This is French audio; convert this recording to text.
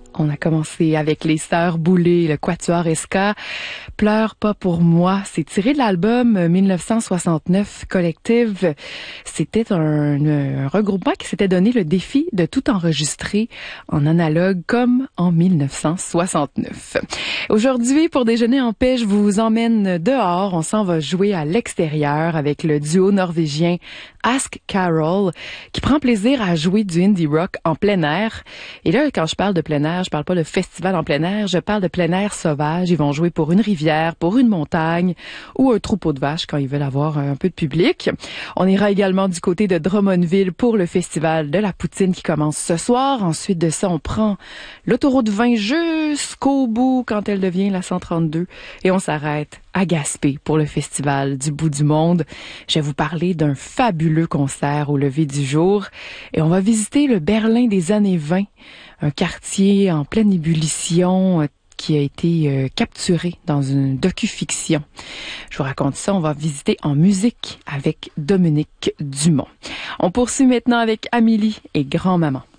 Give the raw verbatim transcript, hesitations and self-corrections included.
On a commencé avec les Sœurs Boulay, le Quatuor Ska. Pleure pas pour moi. C'est tiré de l'album mille neuf cent soixante-neuf Collective. C'était un, un regroupement qui s'était donné le défi de tout enregistrer en analogue comme en mille neuf cent soixante-neuf. Aujourd'hui, pour déjeuner en paix, je vous emmène dehors. On s'en va jouer à l'extérieur avec le duo norvégien Ask Carol qui prend plaisir à jouer du indie rock en plein air. Et là, quand je parle de plein air, je parle pas de festival en plein air, je parle de plein air sauvage. Ils vont jouer pour une rivière, pour une montagne ou un troupeau de vaches quand ils veulent avoir un peu de public. On ira également du côté de Drummondville pour le festival de la poutine qui commence ce soir. Ensuite de ça, on prend l'autoroute vingt jusqu'au bout quand elle devient la cent trente-deux et on s'arrête à Gaspé pour le festival du bout du monde. Je vais vous parler d'un fabuleux concert au lever du jour et on va visiter le Berlin des années vingt, un quartier en pleine ébullition euh, qui a été euh, capturé dans une docu-fiction. Je vous raconte ça, on va visiter en musique avec Dominique Dumont. On poursuit maintenant avec Amélie et Grand-Maman.